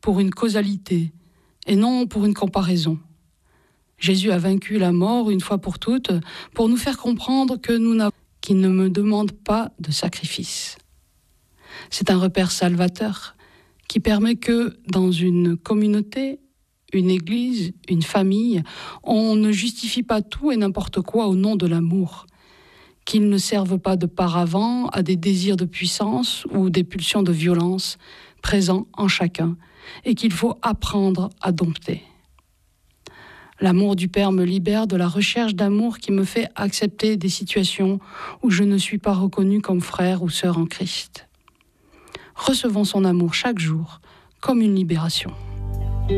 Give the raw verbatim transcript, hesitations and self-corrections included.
pour une causalité et non pour une comparaison. Jésus a vaincu la mort une fois pour toutes pour nous faire comprendre que nous n'avons qu'il ne me demande pas de sacrifice. C'est un repère salvateur qui permet que dans une communauté, une église, une famille, on ne justifie pas tout et n'importe quoi au nom de l'amour, qu'il ne serve pas de paravent à des désirs de puissance ou des pulsions de violence présents en chacun et qu'il faut apprendre à dompter. L'amour du Père me libère de la recherche d'amour qui me fait accepter des situations où je ne suis pas reconnu comme frère ou sœur en Christ. Recevons son amour chaque jour comme une libération.